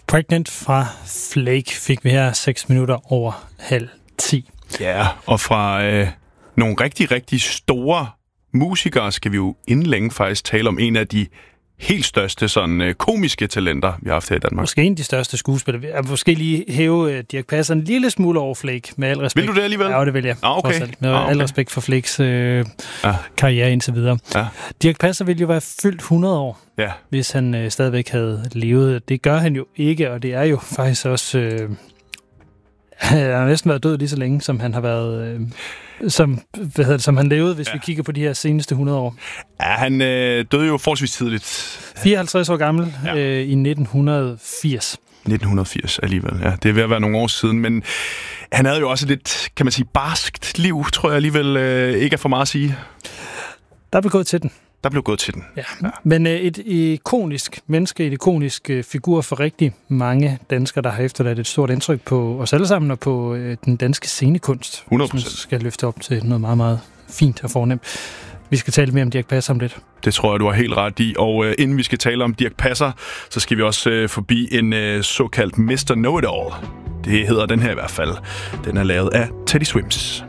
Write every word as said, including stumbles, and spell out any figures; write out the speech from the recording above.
Pregnant fra Flake fik vi her seks minutter over halv ti. Ja, og fra øh, nogle rigtig, rigtig store musikere skal vi jo inden længe faktisk tale om en af de helt største sådan øh, komiske talenter, vi har haft her i Danmark. Måske en af de største skuespillere. Jeg vil måske lige hæve øh, Dirch Passer en lille smule over Flake, med al respekt. Vil du det alligevel? Ja, det vil jeg. Ah, okay. Med ah, okay. al respekt for Flakes øh, ja. karriere indtil videre. Ja. Dirch Passer ville jo være fyldt hundrede år, ja. hvis han øh, stadigvæk havde levet. Det gør han jo ikke, og det er jo faktisk også... Øh, han har næsten været død lige så længe, som han har været... Øh, Som, hvad hedder det, som han levede, hvis ja. vi kigger på de her seneste hundrede år. Ja, han øh, døde jo forholdsvis tidligt. fireoghalvtreds år gammel ja. øh, i nitten firs. nitten firs alligevel, ja. Det er ved at være nogle år siden, men han havde jo også lidt, kan man sige, barskt liv, tror jeg alligevel øh, ikke er for meget at sige. Der blev gået til den. Der blev gået til den. Ja. Ja. Men øh, et ikonisk menneske, et ikonisk øh, figur for rigtig mange danskere, der har efterladt et stort indtryk på os alle sammen og på øh, den danske scenekunst. hundrede procent. Som skal løfte op til noget meget, meget fint og fornemt. Vi skal tale mere om Dirch Passer om lidt. Det tror jeg, du har helt ret i. Og øh, inden vi skal tale om Dirch Passer, så skal vi også øh, forbi en øh, såkaldt mister Know-It-All. Det hedder den her i hvert fald. Den er lavet af Teddy Swims.